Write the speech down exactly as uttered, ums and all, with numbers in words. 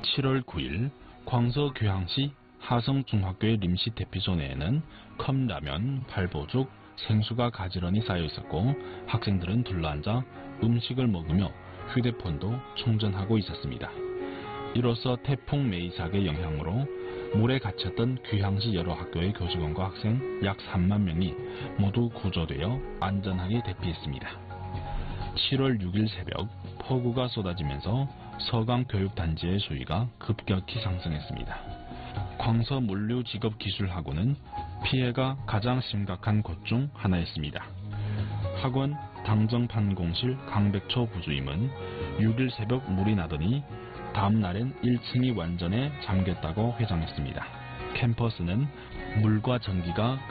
칠월 구일 광서 교양시 하성중학교의 임시 대피소 내에는 컵라면, 발보죽, 생수가 가지런히 쌓여 있었고 학생들은 둘러앉아 음식을 먹으며 휴대폰도 충전하고 있었습니다. 이로써 태풍 메이삭의 영향으로 물에 갇혔던 귀향시 여러 학교의 교직원과 학생 약 삼만 명이 모두 구조되어 안전하게 대피했습니다. 칠월 육일 새벽 폭우가 쏟아지면서 서강교육단지의 수위가 급격히 상승했습니다. 광서 물류직업기술학원은 피해가 가장 심각한 곳 중 하나였습니다. 학원 당정판공실 강백초 부주임은 육일 새벽 물이 나더니 다음 날엔 일 층이 완전에 잠겼다고 회장했습니다. 캠퍼스는 물과 전기가